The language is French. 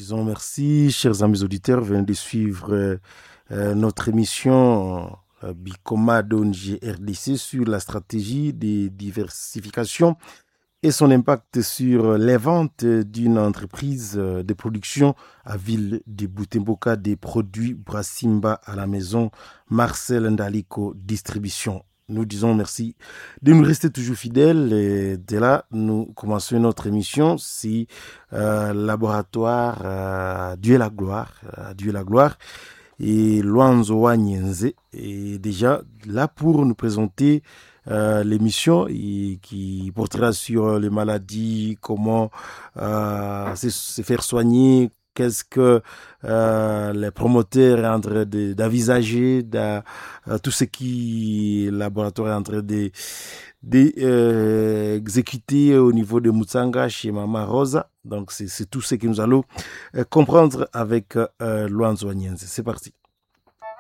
disons merci, chers amis auditeurs, venez de suivre notre émission Bicoma d'ONG RDC sur la stratégie de diversification et son impact sur les ventes d'une entreprise de production à ville de Butemboka des produits Brassimba à la maison Marcel Ndaliko Distribution. Nous disons merci de nous rester toujours fidèles et dès là, nous commençons notre émission. C'est laboratoire Dieu la gloire, Dieu la gloire et Luanzo Wanyenze est déjà là pour nous présenter l'émission qui portera sur les maladies, comment se faire soigner, qu'est-ce que les promoteurs sont en train d'envisager, tout ce qui le laboratoire est en train exécuter au niveau de Mutsanga chez Mama Rosa. Donc c'est tout ce que nous allons comprendre avec Luanzo Wanyenze. C'est parti.